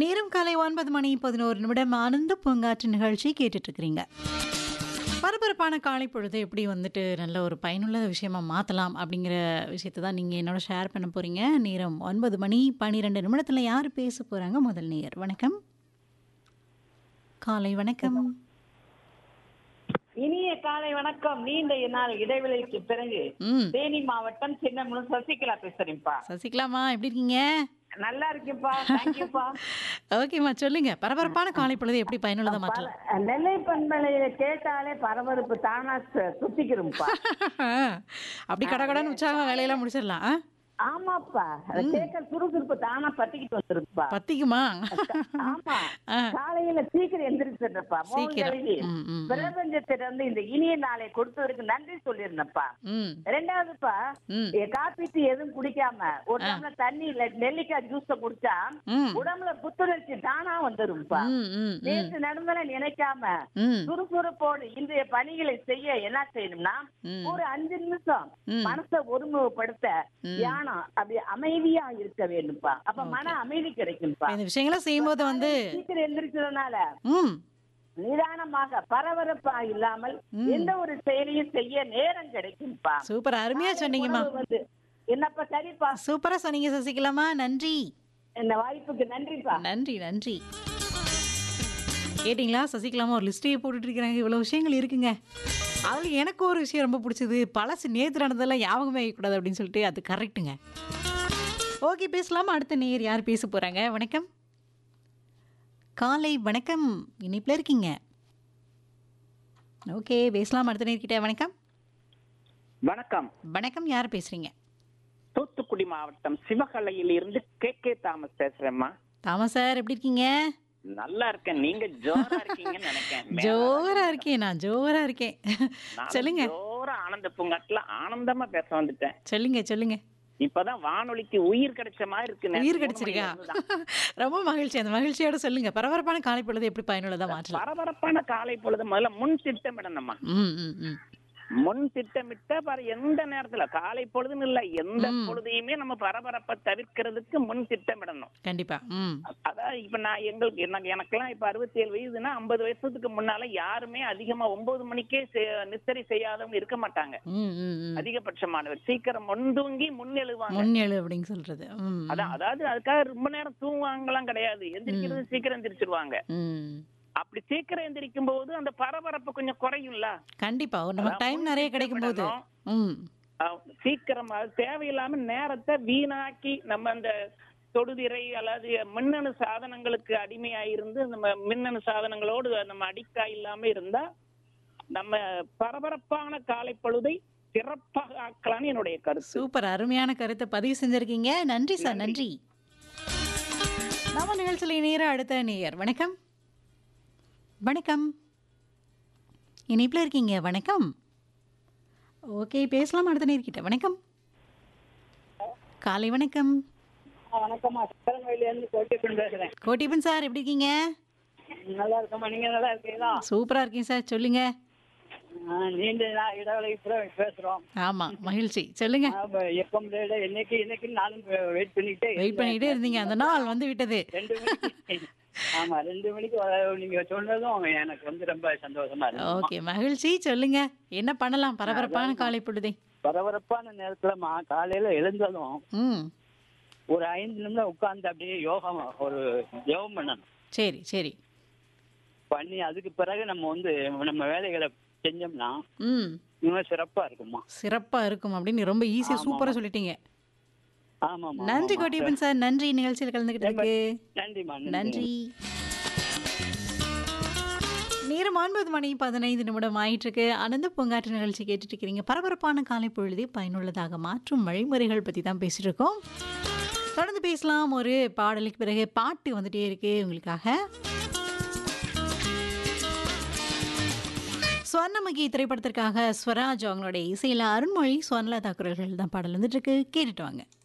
நேரம் காலை 9:11 ஆனந்த பூங்காற்று நிகழ்ச்சி கேட்டுட்டு இருக்கிறீங்க. பரபரப்பான காலை பொழுது எப்படி வந்துட்டு நல்ல ஒரு பயனுள்ள விஷயமா மாற்றலாம் அப்படிங்கிற விஷயத்தை தான் நீங்கள் என்னோட ஷேர் பண்ண போகிறீங்க. நேரம் 9:12 யார் பேச போகிறாங்க? முதல் நேயர். வணக்கம். காலை வணக்கம். இனிய காலை வணக்கம். நீண்ட நாள் இடைவெளிக்கு பிறகு ம் தேனி மாவட்டம் சின்னமனூர் சசிகலா பேசுறேன்ப்பா. சசிகலாமா, எப்படி இருக்கீங்க? நல்லா இருக்கேன்ப்பா. தேங்க்யூப்பா. ஓகேம்மா, சொல்லுங்க. பரபரப்பான காலை பொழுது எப்படி பயனுள்ளதாக மாற்றலாம்? நெல்லை பண்பலையில கேட்டாலே பரபரப்பு தானா சுத்திக்கிறோம்ப்பா. அப்படி கடகடன்னு உற்சாகம் வேலையெல்லாம் முடிச்சிடலாம். ஆமாப்பா, அதை கேட்க சுறுசுறுப்பு தானா பத்திக்கிட்டு வந்துருப்பா. பத்திக்குமா? ஆமா, ஆ, காலையில சீக்கிரம் எந்திரிச்சிருப்பா. சீக்கிரம். ம், ம், பிரபஞ்சத்திலிருந்து இந்த இனிய நாளை கொடுத்தவருக்கு நன்றி சொல்லிருந்தப்பா. ம், ரெண்டாவதுப்பா, ம், காப்பி டீ எதுவும் குடிக்காம ஒரு டம்ளர் தண்ணி இல்ல நெல்லிக்காய் ஜூஸ குடிச்சா ம், உடம்புல புத்துணர்ச்சி தானா வந்துரும்ப்பா. ம், ம், ம், நேற்று நடந்தன நினைக்காம ம், சுறுசுறுப்போடு இன்றைய பணிகளை செய்ய என்ன செய்யணும்னா, ம், ஒரு 5 நிமிஷம் ம், மனசை ஒருமுகப்படுத்த ம். தியானம் அப்படி அமைதியா இருக்க வேண்டும்ப்பா. அப்ப மன அமைதி கிடைக்கும்ப்பா. இந்த விஷயங்கள்லாம் செய்யும்போது வந்து சீக்கிரம் எந்திரிச்சதுனால ம், நிதானமாக பரபரப்பா இல்லாமல் ம். எந்த ஒரு செயலையும் செய்ய நேரம் கிடைக்கும்ப்பா. சூப்பர், அருமையா சொன்னீங்கம்மா. உணவு வந்து என்னப்பா? சரிப்பா, சூப்பரா சொன்னீங்க சசிகலாமா. நன்றி. இந்த வாய்ப்புக்கு நன்றிப்பா. நன்றி நன்றி. கேட்டிங்களா? சசிகலாமா ஒரு லிஸ்ட்டையே போட்டுட்டு இருக்கிறாங்க. இவ்வளோ விஷயங்கள் இருக்குங்க. அதில் எனக்கு ஒரு விஷயம் ரொம்ப பிடிச்சது. பழசு நேற்று நடந்ததெல்லாம் ஞாபகமே வைக்கக்கூடாது அப்படின்னு சொல்லிட்டு அது கரெக்டுங்க. ஓகே, பேசலாமா? அடுத்த நேயர் யார் பேச போகிறாங்க? வணக்கம். காலை வணக்கம். இனிப்பில் இருக்கீங்க. ஓகே, பேசலாம். அடுத்த நேர்கிட்ட. வணக்கம். வணக்கம். வணக்கம், யார் பேசுகிறீங்க? தூத்துக்குடி மாவட்டம் சிவகலையில் இருந்து கே தாமஸ் பேசுறேம்மா. தாமஸ் சார், எப்படி இருக்கீங்க? நல்லா இருக்கேன். நீங்க ஜோரா இருக்கீங்கன்னு நினைக்கிறேன். ஜோரா இருக்கேன். நான் ஜோரா இருக்கேன். சொல்லுங்க ஜோரா ஆனந்த பூங்காட்டுல ஆனந்தமா பேச வந்துட்டேன். சொல்லுங்க சொல்லுங்க. இப்பதான் வானொலிக்கு உயிர் கிடைச்ச மாதிரி இருக்கு. உயிர் கிடைச்சிருக்கா? ரொம்ப மகிழ்ச்சி. அந்த மகிழ்ச்சியோட சொல்லுங்க. பரபரப்பான காலை பொழுது எப்படி பயனுள்ளதா மாற்றலாம்? பரபரப்பான காலை பொழுது முதல்ல முன் திட்டமிடணும்மா. ம், ம், ம். முன் திட்டமிட்ட பாரு, எந்த நேரத்துல காலை பொழுதுன்னு இல்ல, எந்த பொழுதையுமே நம்ம பரபரப்பை தவிர்க்கிறதுக்கு முன் திட்டமிடணும். கண்டிப்பா. ம். அதான் இப்ப நான் எனக்கெல்லாம் இப்ப 67 வயசுன்னா 50 வருஷத்துக்கு முன்னால யாருமே அதிகமா 9 மணிக்கே நிச்சரி செய்யாதவங்க இருக்க மாட்டாங்க. ம், ம், ம். அதிகபட்சமானவர் சீக்கிரம் முன்தூங்கி முன்னெழுவாங்க. முன்னெழு அப்படின்னு சொல்றது. ம், அதான், அதாவது அதுக்காக ரொம்ப நேரம் தூங்குவாங்கலாம் கிடையாது. எந்திரிக்கிறது சீக்கிரம் எந்திரிச்சிருவாங்க. ம். அப்படி சீக்கிரம் எந்திரிக்கும் போது அந்த பரபரப்பு கொஞ்சம் குறையும்ல. கண்டிப்பா. நமக்கு டைம் நிறைய கிடைக்கும் போது. ம். சீக்கிரம் தேவையில்லாம நேரத்தை வீணாக்கி நம்ம அந்த தொடுதிரை அல்லது மின்னணு சாதனங்களுக்கு அடிமையாயிருந்து நம்ம மின்னணு சாதனங்களோடு நம்ம அடிக்டா இல்லாம இருந்தா நம்ம பரபரப்பான காலை பொழுதை சிறப்பாக ஆக்கலாம்னு என்னுடைய கருத்து. சூப்பர், அருமையான கருத்தை பதிவு செஞ்சிருக்கீங்க. நன்றி சார். நன்றி. நம்ம நிகழ்ச்சியில் நேர அடுத்த நேயர். வணக்கம். வணக்கம். இனிப்பில் இருக்கீங்க. வணக்கம். ஓகே, பேசலாம். அடுத்த நேர்கிட்ட. வணக்கம். காலை வணக்கம். வணக்கம்மா, சிவகங்கையிலிருந்து கோட்டிப்பன் பேசுறேன். கோட்டிப்பன் சார், எப்படி இருக்கீங்க? நல்லா இருக்கம்மா, நீங்க நல்லா இருக்கீங்களா? சூப்பரா இருக்கீங்க சார். சொல்லுங்க. நீண்ட நாள் இடைவெளிக்கு பேசுறோம். ஆமா, மகிழ்ச்சி. சொல்லுங்க. எப்பம் இன்னைக்கு நானும் வெயிட் பண்ணிட்டே இருந்தீங்க. அந்த நாள் வந்து விட்டது. 2 மணிக்கு. ஆமா, 2 மணிக்கு நீங்க சொன்னதும் எனக்கு வந்து ரொம்ப சந்தோஷமா இருக்கு. ஓகே, மகிழ்ச்சி. சொல்லுங்க, என்ன பண்ணலாம் பரபரப்பான காலை பொழுதை? பரபரப்பான நேரத்துலமா காலையில எழுந்ததும் ம். ஒரு 5 நிமிடம் உட்கார்ந்து அப்படியே ஒரு யோகம் பண்ணணும். சரி சரி. பண்ணி அதுக்கு பிறகு நம்ம வேலைகளை செஞ்சோம்னா ம். இன்னும் சிறப்பா இருக்குமா. சிறப்பா இருக்கும் அப்படின்னு ரொம்ப ஈஸியா சூப்பரா சொல்லிட்டீங்க. ஆமாமா. நன்றி கோட்டிப்பன் சார். நன்றி நிகழ்ச்சியில் கலந்துக்கிட்டதுக்கு. நன்றிமா. நன்றி. நேரம் 9:15 ஆயிட்டு இருக்கு. ஆனந்த பூங்காற்று நிகழ்ச்சி கேட்டுட்டு இருக்கிறீங்க. பரபரப்பான காலை பொழுதை பயனுள்ளதாக மாற்றும் வழிமுறைகள் பற்றி தான் பேசிட்டு இருக்கோம். தொடர்ந்து பேசலாம். ஒரு பாடலுக்கு பிறகு பாட்டு வந்துட்டே இருக்கு உங்களுக்காக. ஸ்வர்ணமுகி திரைப்படத்திற்காக ஸ்வராஜ் அவங்களுடைய இசையில் அருண்மொழி, ஸ்வர்ணலதா குரல்கள் தான் பாடல் வந்துட்டு இருக்கு. கேட்டுட்டு வாங்க.